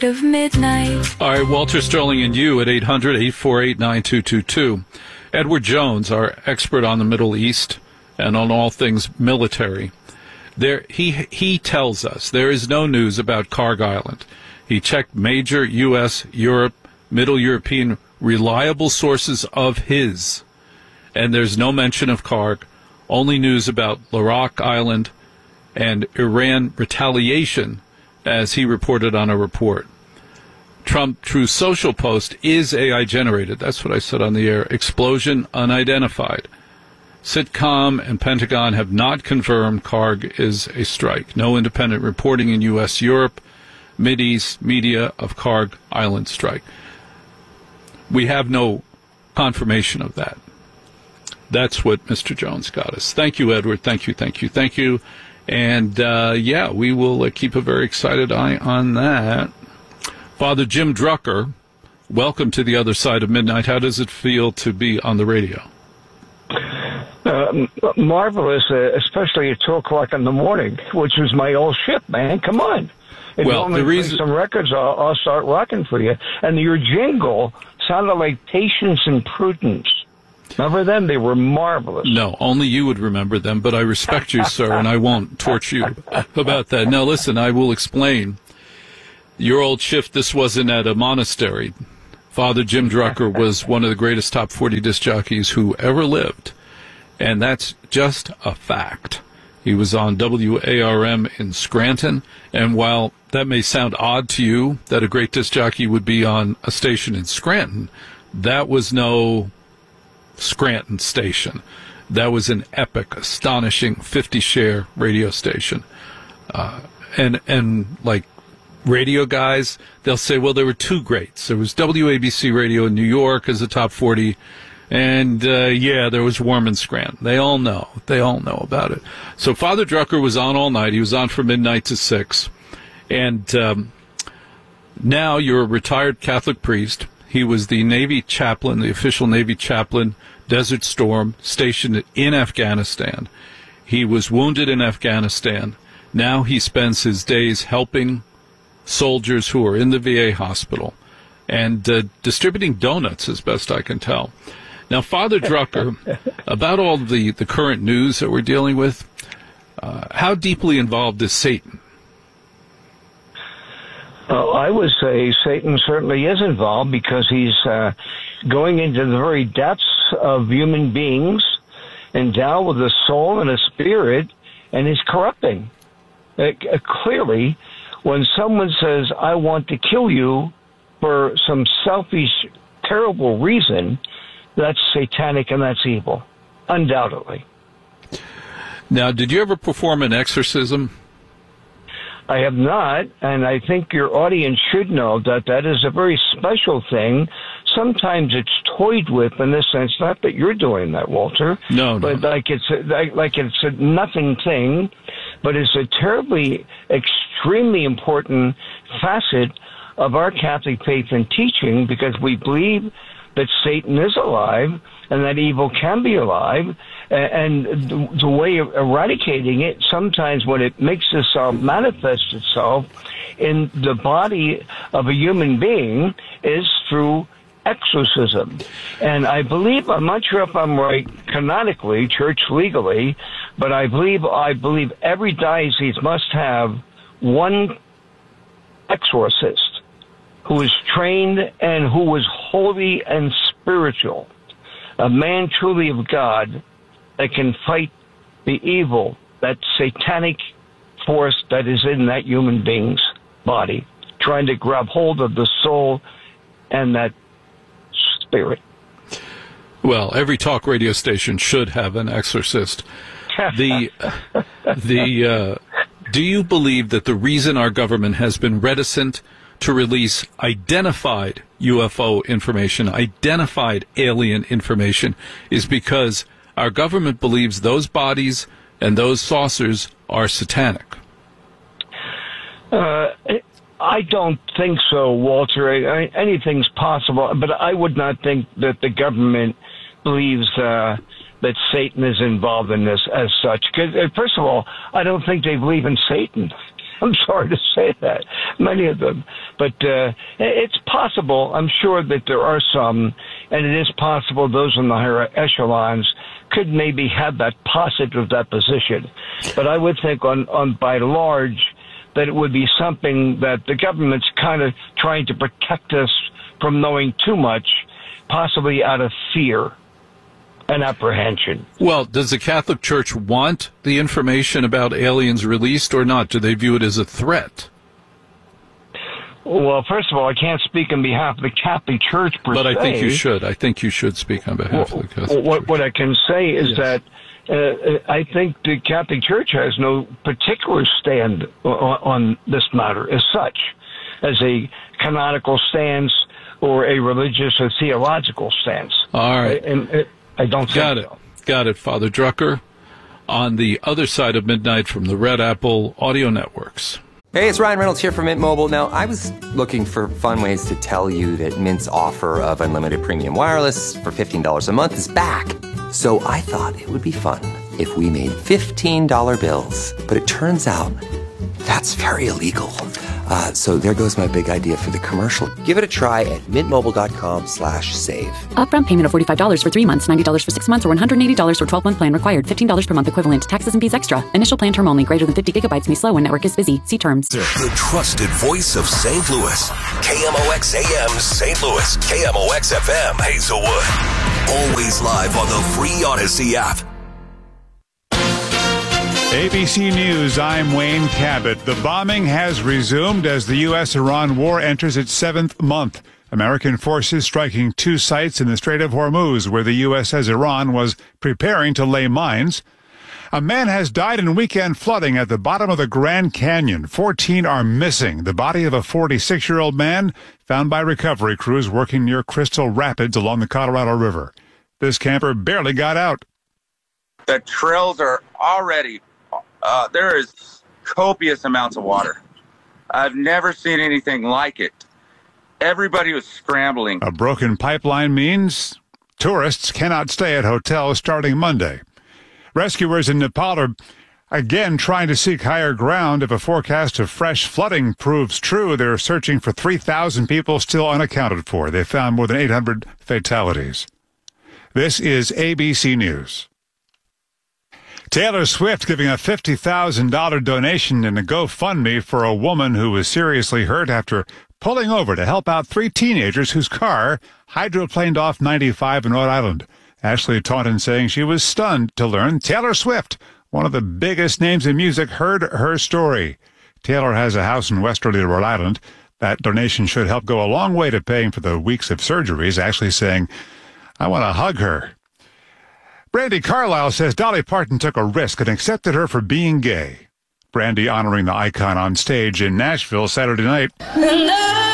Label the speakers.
Speaker 1: of midnight.
Speaker 2: All right, Walter Sterling and you at 800-848-9222. Edward Jones, our expert on the Middle East and on all things military, he tells us there is no news about Karg Island. He checked major U.S., Europe, Middle European reliable sources of his, and there's no mention of Karg, only news about Larak Island and Iran retaliation, as he reported on a report. Trump True Social post is AI generated. That's what I said on the air. Explosion unidentified. Sitcom and Pentagon have not confirmed Karg is a strike. No independent reporting in U.S., Europe, Mideast media of Karg Island strike. We have no confirmation of that. That's what Mr. Jones got us. Thank you, Edward. Thank you. And, we will keep a very excited eye on that. Father Jim Drucker, welcome to the other side of midnight. How does it feel to be on the radio?
Speaker 3: Marvelous, especially at 2 o'clock in the morning, which was my old ship, man. Come on. If you want me to play some records, I'll start rocking for you. And your jingle sounded like Patience and Prudence. Remember them? They were marvelous.
Speaker 2: No, only you would remember them, but I respect you, sir, and I won't torch you about that. Now, listen, I will explain. Your old shift, this wasn't at a monastery. Father Jim Drucker was one of the greatest top 40 disc jockeys who ever lived, and that's just a fact. He was on WARM in Scranton, and while that may sound odd to you that a great disc jockey would be on a station in Scranton, that was no Scranton station. That was an epic, astonishing 50-share radio station. And like radio guys, they'll say, well, there were two greats. There was WABC Radio in New York as a top 40, and there was Warm in Scranton. They all know about it. So Father Drucker was on all night. He was on from midnight to 6. And now you're a retired Catholic priest. He was the Navy chaplain, the official Navy chaplain, Desert Storm, stationed in Afghanistan. He was wounded in Afghanistan. Now he spends his days helping soldiers who are in the VA hospital and distributing donuts, as best I can tell. Now, Father Drucker, about all the current news that we're dealing with, how deeply involved is Satan?
Speaker 3: I would say Satan certainly is involved because he's going into the very depths of human beings, endowed with a soul and a spirit, and is corrupting. Clearly, when someone says, I want to kill you for some selfish, terrible reason, that's satanic and that's evil, undoubtedly.
Speaker 2: Now, did you ever perform an exorcism?
Speaker 3: I have not, and I think your audience should know that that is a very special thing. Sometimes it's toyed with in the sense, not that you're doing that, Walter.
Speaker 2: No.
Speaker 3: But like it's a nothing thing, but it's a terribly, extremely important facet of our Catholic faith and teaching, because we believe that Satan is alive and that evil can be alive, and the way of eradicating it, sometimes when it makes itself manifest itself in the body of a human being, is through exorcism. And I believe, I'm not sure if I'm right canonically, church legally, but I believe every diocese must have one exorcist who is trained and who is holy and spiritual, a man truly of God that can fight the evil, that satanic force that is in that human being's body, trying to grab hold of the soul and that spirit.
Speaker 2: Well, every talk radio station should have an exorcist. Do you believe that the reason our government has been reticent to release identified UFO information, identified alien information, is because our government believes those bodies and those saucers are satanic?
Speaker 3: I don't think so, Walter. Anything's possible, but I would not think that the government believes that Satan is involved in this as such. 'Cause, first of all, I don't think they believe in Satan. I'm sorry to say that, many of them. But it's possible. I'm sure that there are some, and it is possible those in the higher echelons could maybe have that positive deposition. But I would think on by and large that it would be something that the government's kind of trying to protect us from knowing too much, possibly out of fear and apprehension.
Speaker 2: Well, does the Catholic Church want the information about aliens released or not? Do they view it as a threat?
Speaker 3: Well, first of all, I can't speak on behalf of the Catholic Church per se.
Speaker 2: But I think you should. I think you should speak on behalf of the Catholic Church.
Speaker 3: What I can say is that I think the Catholic Church has no particular stand on this matter as such, as a canonical stance or a religious or theological stance.
Speaker 2: All right.
Speaker 3: And I don't think so.
Speaker 2: Got it, Father Drucker. On the other side of midnight from the Red Apple Audio Networks.
Speaker 1: Hey, it's Ryan Reynolds here from Mint Mobile. Now, I was looking for fun ways to tell you that Mint's offer of unlimited premium wireless for $15 a month is back. So I thought it would be fun if we made $15 bills. But it turns out that's very illegal. So there goes my big idea for the commercial. Give it a try at mintmobile.com/save.
Speaker 4: Upfront payment of $45 for 3 months, $90 for 6 months, or $180 for 12-month plan required. $15 per month equivalent. Taxes and fees extra. Initial plan term only. Greater than 50 gigabytes may slow when network is busy. See terms.
Speaker 5: The trusted voice of St. Louis. KMOX AM St. Louis. KMOX FM Hazelwood. Always live on the free Odyssey app.
Speaker 6: ABC News, I'm Wayne Cabot. The bombing has resumed as the U.S.-Iran war enters its 7th month. American forces striking 2 sites in the Strait of Hormuz, where the U.S. says Iran was preparing to lay mines. A man has died in weekend flooding at the bottom of the Grand Canyon. 14 are missing. The body of a 46-year-old man found by recovery crews working near Crystal Rapids along the Colorado River. This camper barely got out.
Speaker 7: The trails are already... there is copious amounts of water. I've never seen anything like it. Everybody was scrambling.
Speaker 6: A broken pipeline means tourists cannot stay at hotels starting Monday. Rescuers in Nepal are again trying to seek higher ground. If a forecast of fresh flooding proves true, they're searching for 3,000 people still unaccounted for. They found more than 800 fatalities. This is ABC News. Taylor Swift giving a $50,000 donation in a GoFundMe for a woman who was seriously hurt after pulling over to help out 3 teenagers whose car hydroplaned off 95 in Rhode Island. Ashley Taunton saying she was stunned to learn Taylor Swift, one of the biggest names in music, heard her story. Taylor has a house in Westerly, Rhode Island. That donation should help go a long way to paying for the weeks of surgeries. Ashley saying, I want to hug her. Brandi Carlile says Dolly Parton took a risk and accepted her for being gay. Brandi honoring the icon on stage in Nashville Saturday night.